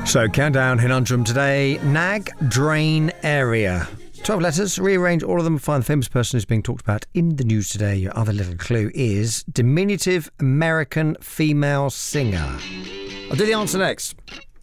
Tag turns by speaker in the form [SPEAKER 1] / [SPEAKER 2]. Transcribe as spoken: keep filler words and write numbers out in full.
[SPEAKER 1] So, countdown conundrum today. Nag, drain, area. twelve letters, rearrange all of them, find the famous person who's being talked about in the news today. Your other little clue is diminutive American female singer. I'll do the answer next.